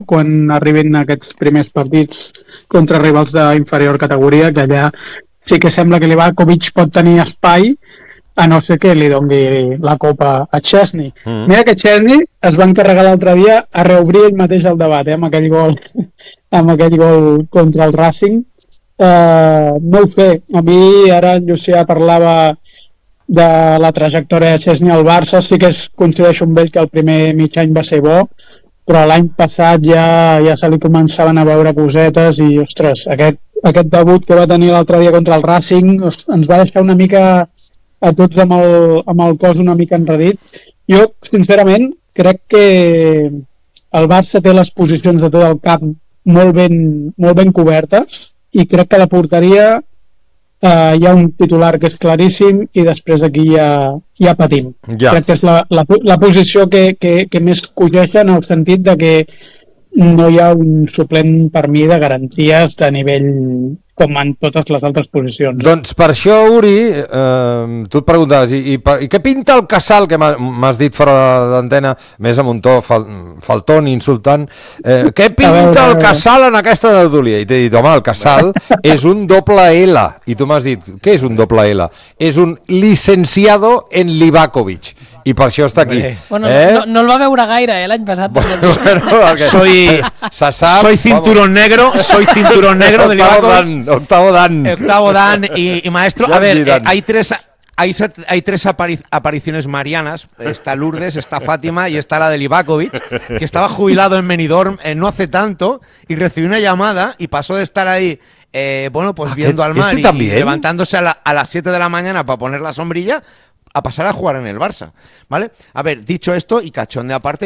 quan arribin aquests primers partits contra rivals d'inferior categoria, que allà sí que sembla que Livakovic pot tenir espai, a no ser que li doni la copa a Chesney. Mira que Chesney es va encarregar l'altre dia a reobrir ell mateix el debat, amb aquell gol contra el Racing. No ho sé, a mi ara en Llucià parlava de la trajectòria de Chesney al Barça, sí que coincideixo amb ell que el primer mig any va ser bo, però l'any passat ja se li començaven a veure cosetes i, ostres, aquest debut que va tenir l'altre dia contra el Racing ens va deixar una mica a tots amb el cos una mica enredit. Jo, sincerament, crec que el Barça té les posicions de tot el camp molt ben cobertes i crec que a la porteria hi ha un titular que és claríssim i després aquí ja patim. Crec que és la posició que més cogeixa en el sentit de que no hi ha un suplent per mi de garanties de nivell com en totes les altres posicions. Doncs per això, Uri, tu et preguntaves, i què pinta el Casal, que m'has dit fora d'antena, més amb un to faltón, insultant, què pinta el Casal en aquesta tertúlia? I t'he dit, home, el Casal és un doble L, i tu m'has dit, què és un doble L? És un licenciado en Livakovic, i per això està aquí. Bueno, no el va veure gaire, l'any passat. Soy cinturón negro de Livakovic. Octavo Dan y maestro. A ver, hay tres apariciones marianas. Está Lourdes, está Fátima y está la de Livakovic, que estaba jubilado en Benidorm no hace tanto y recibió una llamada y pasó de estar ahí viendo al mar y levantándose a las 7 de la mañana para poner la sombrilla a pasar a jugar en el Barça, ¿vale? A ver, dicho esto y cachonde aparte,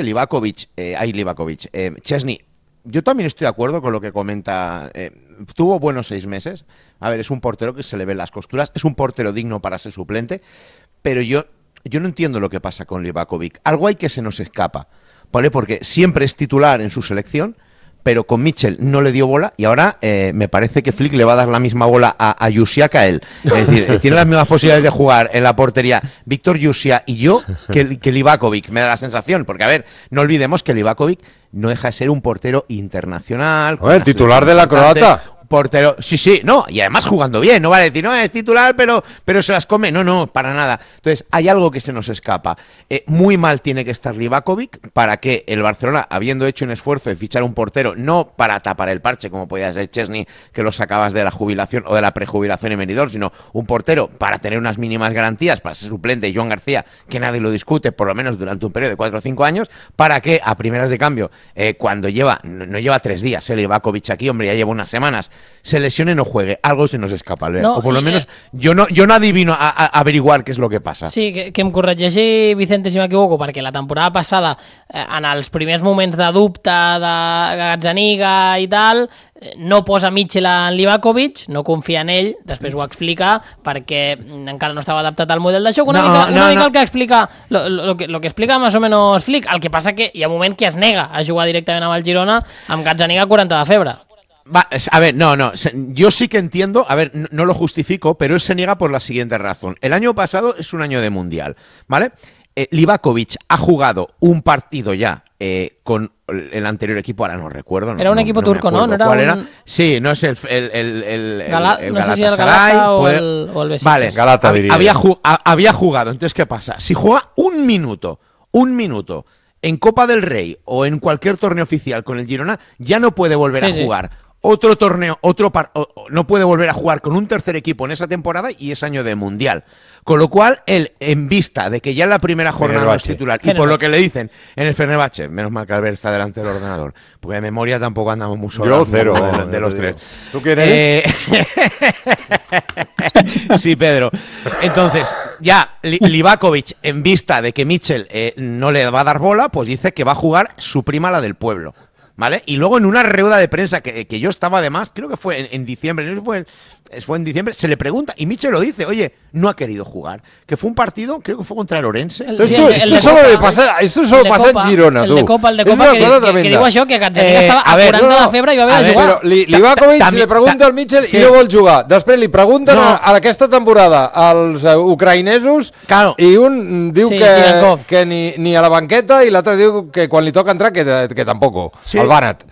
Chesney, yo también estoy de acuerdo con lo que comenta. Tuvo buenos 6 meses. A ver, es un portero que se le ven las costuras. Es un portero digno para ser suplente. Pero yo no entiendo lo que pasa con Livakovic. Algo hay que se nos escapa, ¿vale? Porque siempre es titular en su selección, pero con Mitchell no le dio bola y ahora me parece que Flick le va a dar la misma bola a Llucià que a él. Es decir, tiene las mismas posibilidades de jugar en la portería Víctor Llucià y yo que Livakovic, me da la sensación. Porque, a ver, no olvidemos que Livakovic no deja de ser un portero internacional. El titular de la croata. Portero, sí, no, y además jugando bien, no vale decir, no, es titular, pero se las come, no, para nada. Entonces, hay algo que se nos escapa. Muy mal tiene que estar Livakovic para que el Barcelona, habiendo hecho un esfuerzo de fichar un portero, no para tapar el parche, como podía ser Chesney, que lo sacabas de la jubilación o de la prejubilación en Benidorm, sino un portero para tener unas mínimas garantías, para ser suplente, Joan García, que nadie lo discute, por lo menos durante un periodo de 4 o 5 años, para que a primeras de cambio, cuando no lleva 3 días, Livakovic aquí, hombre, ya lleva unas semanas, se lesione, no juegue, algo se nos escapa, Albert. No, o por lo menos yo no adivino a averiguar què és lo que passa. Sí, que em corregeixi Vicente si m'equivoco, perquè la temporada passada, en els primers moments de dubte de Gazzaniga i tal, no posa Mitchell en Livakovic, no confia en ell, després ho explica perquè encara no estava adaptat al model de joc, una mica el que explica lo que explica más o menos Flick. El que passa que hi ha un moment que es nega a jugar directament amb el Girona amb Gazzaniga 40 de febre. A ver, no, yo sí que entiendo, a ver, no lo justifico, pero él se niega por la siguiente razón. El año pasado es un año de Mundial, ¿vale? Livakovic ha jugado un partido ya con el anterior equipo, ahora no recuerdo. Era un equipo turco, ¿no? ¿Cuál era? Sí, no es el no sé si era el Galata o el Besiktas. Vale, Galata diría. Había jugado, entonces ¿qué pasa? Si juega un minuto en Copa del Rey o en cualquier torneo oficial con el Girona, ya no puede volver a jugar. Otro torneo, no puede volver a jugar con un tercer equipo en esa temporada y es año de Mundial. Con lo cual, él, en vista de que ya en la primera jornada no es titular, y por lo que le dicen en el Fenerbahce, menos mal que Albert está delante del ordenador, porque de memoria tampoco andamos muy solos. Yo cero. De los tres. ¿Tú quién eres? Sí, Pedro. Entonces, ya Livakovic, en vista de que Mitchell no le va a dar bola, pues dice que va a jugar su prima, la del pueblo. ¿Vale? Y luego en una rueda de prensa que yo estaba además, creo que fue en diciembre, no fue en diciembre, se le pregunta y Mitchell lo dice, oye, no ha querido jugar, que fue un partido, creo que fue contra el Orense. Esto solo pasa en Girona, el de Copa, que digo això, que Gazzaniga estava a 40 de febre i va haver de jugar. Però Livakovic li pregunta al Mitchell i no vol jugar. Després li pregunten a aquesta temporada als ucraïnesos i un diu que ni a la banqueta i l'altre diu que quan li toca entrar que tampoc, el Banat.